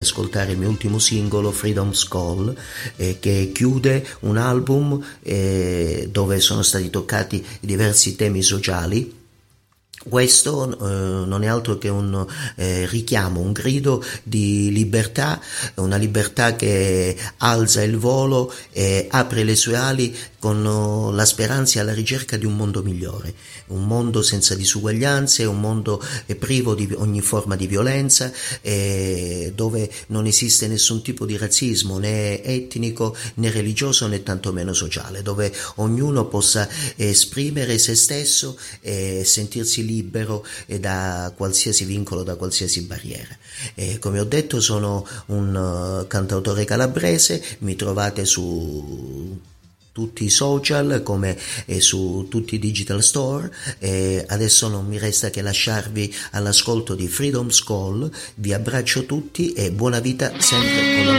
ascoltare il mio ultimo singolo, Freedom's Call, che chiude un album dove sono stati toccati diversi temi sociali. Questo non è altro che un richiamo, un grido di libertà, una libertà che alza il volo e apre le sue ali con la speranza alla ricerca di un mondo migliore, un mondo senza disuguaglianze, un mondo privo di ogni forma di violenza, dove non esiste nessun tipo di razzismo né etnico né religioso né tantomeno sociale, dove ognuno possa esprimere se stesso e sentirsi libero da qualsiasi vincolo, da qualsiasi barriera. Come ho detto, sono un cantautore calabrese, mi trovate su tutti i social come su tutti i digital store. Adesso non mi resta che lasciarvi all'ascolto di Freedom's Call. Vi abbraccio tutti e buona vita sempre con la